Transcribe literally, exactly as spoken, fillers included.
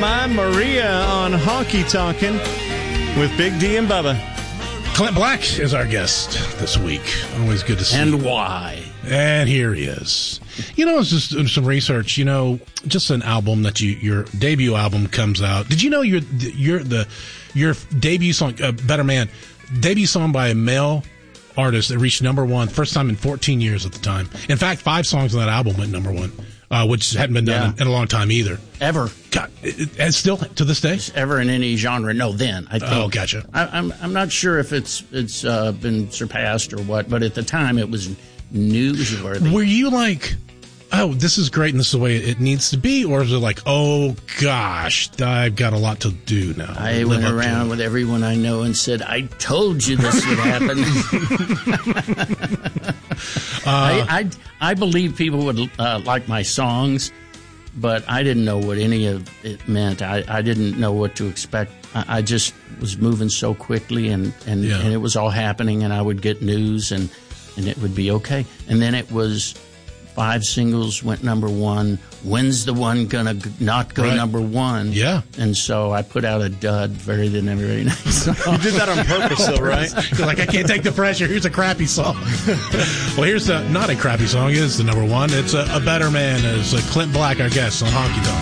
My Maria on Honky Tonkin' with Big D and Bubba. Clint Black is our guest this week. Always good to see. And why? And here he is. You know, it's just doing some research. You know, just an album that you your debut album comes out. Did you know your your the your debut song, uh, Better Man, debut song by a male artist that reached number one, first time in fourteen years at the time. In fact, five songs on that album went number one, uh, which hadn't been done yeah. in, in a long time either. Ever. God, it, and still to this day? Ever in any genre. No, then. I think. Oh, gotcha. I, I'm I'm not sure if it's it's uh, been surpassed or what, but at the time it was newsworthy. Were you like, oh, this is great and this is the way it needs to be? Or is it like, oh, gosh, I've got a lot to do now? I went around with everyone I know and said, I told you this would happen. uh, I, I, I believe people would uh, like my songs, but I didn't know what any of it meant. I, I didn't know what to expect. I, I just was moving so quickly, and, and, yeah. and it was all happening, and I would get news, and, and it would be okay. And then it was... Five singles went number one. When's the one gonna not go right. number one? Yeah. And so I put out a dud very the very next song. You did that on purpose, though, right? You're like, I can't take the pressure. Here's a crappy song. Well, here's the not a crappy song. It is the number one. It's a, a Better Man. It's a Clint Black, our guest on Honky Tonk.